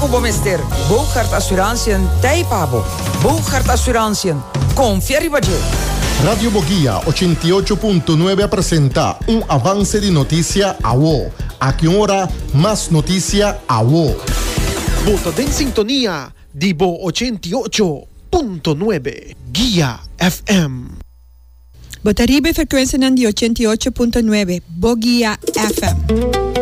Bomester, Bogart Assurantie, Taipabo, Bogart Assurantie, confía Ribaje. Radio Boguía 88.9 presenta un avance de noticia a WO. A qué hora más noticia a WO. Vota en sintonía, Divo 88.9, Guía FM. Botaribe frecuencia di 88.9, Boguía FM.